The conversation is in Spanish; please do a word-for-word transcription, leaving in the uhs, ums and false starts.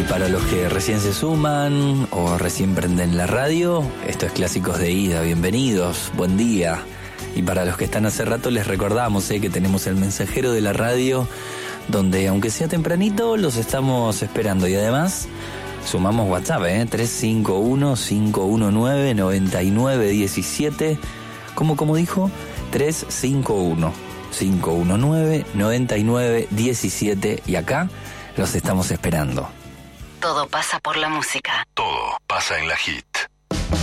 para los que recién se suman o recién prenden la radio, esto es Clásicos de Ida, bienvenidos, buen día. Y para los que están hace rato les recordamos eh, que tenemos el mensajero de la radio, donde aunque sea tempranito los estamos esperando. Y además sumamos WhatsApp, eh, tres cinco uno, cinco uno nueve, nueve nueve uno siete. ¿Cómo, cómo dijo? tres cinco uno, cinco uno nueve, nueve nueve uno siete. Y acá los estamos esperando. Todo pasa por la música. Todo pasa en la Hit.